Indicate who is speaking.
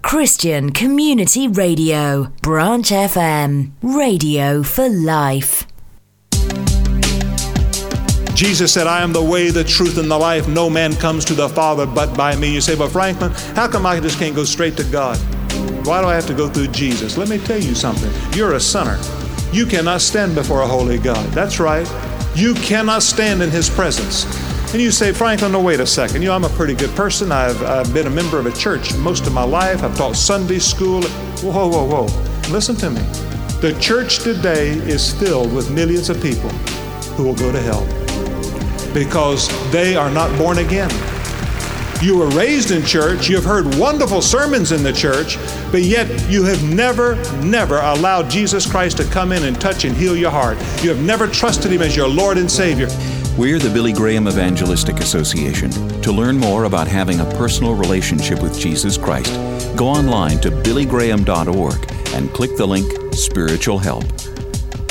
Speaker 1: Christian Community Radio, Branch FM, radio for life.
Speaker 2: Jesus said, I am the way, the truth, and the life. No man comes to the Father but by me. You say, well, Franklin, how come I just can't go straight to God? Why do I have to go through Jesus? Let me tell you something. You're a sinner. You cannot stand before a holy God. That's right. You cannot stand in His presence. And you say, Franklin, no, wait a second. I'm a pretty good person. I've been a member of a church most of my life. I've taught Sunday school. Whoa. Listen to me. The church today is filled with millions of people who will go to hell because they are not born again. You were raised in church. You've heard wonderful sermons in the church, but yet you have never allowed Jesus Christ to come in and touch and heal your heart. You have never trusted Him as your Lord and Savior.
Speaker 3: We're the Billy Graham Evangelistic Association. To learn more about having a personal relationship with Jesus Christ, go online to billygraham.org and click the link Spiritual Help.